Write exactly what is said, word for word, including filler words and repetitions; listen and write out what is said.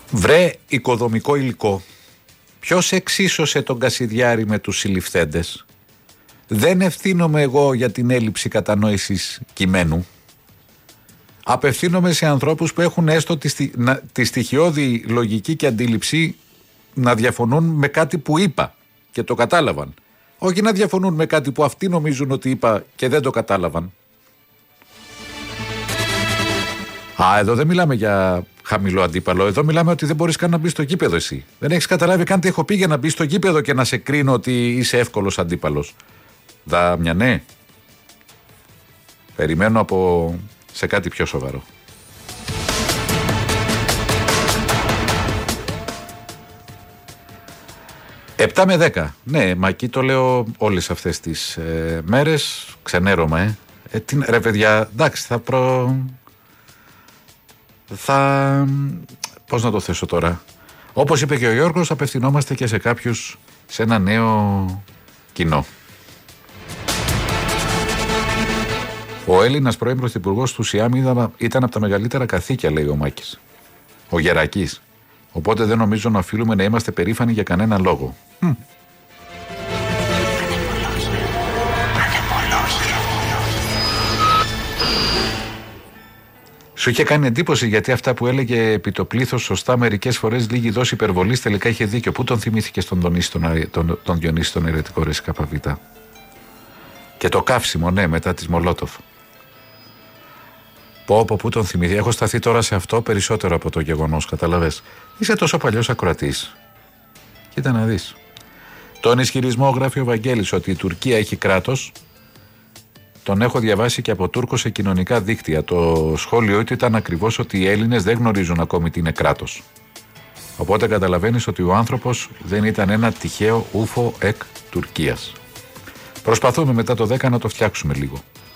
Βρε οικοδομικό υλικό. Ποιος εξίσωσε τον Κασιδιάρη με τους συλληφθέντες? Δεν ευθύνομαι εγώ για την έλλειψη κατανόησης κειμένου. Απευθύνομαι σε ανθρώπους που έχουν έστω τη, στι... να... τη στοιχειώδη λογική και αντίληψη να διαφωνούν με κάτι που είπα και το κατάλαβαν. Όχι να διαφωνούν με κάτι που αυτοί νομίζουν ότι είπα και δεν το κατάλαβαν. Α, εδώ δεν μιλάμε για χαμηλό αντίπαλο. Εδώ μιλάμε ότι δεν μπορείς καν να μπει στο γήπεδο εσύ. Δεν έχεις καταλάβει καν τι έχω πει για να μπει στο γήπεδο και να σε κρίνω ότι είσαι εύκολος αντίπαλος. Δα μια ναι. Περιμένω από σε κάτι πιο σοβαρό. Επτά με δέκα. Ναι, μα εκεί το λέω όλες αυτές τις ε, μέρες. Ξενέρωμα, ε. ε τι, ρε παιδιά, εντάξει, θα προ... Θα... Πώς να το θέσω τώρα. Όπως είπε και ο Γιώργος, απευθυνόμαστε και σε κάποιους, σε ένα νέο κοινό. Ο Έλληνας πρώην πρωθυπουργός του ΣΙΑΜ ήταν από τα μεγαλύτερα καθήκια, λέει ο Μάκης. Ο Γερακής. Οπότε δεν νομίζω να οφείλουμε να είμαστε περήφανοι για κανένα λόγο. Hm. Σου είχε κάνει εντύπωση γιατί αυτά που έλεγε επί το πλήθος σωστά μερικές φορές λίγη δόση υπερβολής τελικά είχε δίκιο. Πού τον θυμήθηκε στον Διονύση τον, τον, τον, Διονύση τον αιρετικό ρε Σκαπαβίτα? Και το καύσιμο, ναι, μετά της Μολότοφ. Πω πω πού τον θυμήθηκε. Έχω σταθεί τώρα σε αυτό περισσότερο από το γεγονός, καταλαβες. Είσαι τόσο παλιός ακροατής. Κοίτα να δεις. Τον ισχυρισμό γράφει ο Βαγγέλης ότι η Τουρκία έχει κράτος. Τον έχω διαβάσει και από Τούρκο σε κοινωνικά δίκτυα. Το σχόλιο του ήταν ακριβώς ότι οι Έλληνες δεν γνωρίζουν ακόμη τι είναι κράτος. Οπότε καταλαβαίνεις ότι ο άνθρωπος δεν ήταν ένα τυχαίο ούφο εκ Τουρκίας. Προσπαθούμε μετά το δέκα να το φτιάξουμε λίγο.